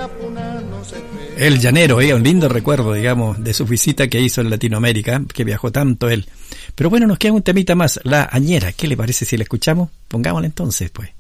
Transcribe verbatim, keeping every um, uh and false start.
El llanero, eh, un lindo recuerdo, digamos, de su visita que hizo en Latinoamérica, que viajó tanto él. Pero bueno, nos queda un temita más, la Añera. ¿Qué le parece si la escuchamos? Pongámosla entonces, pues.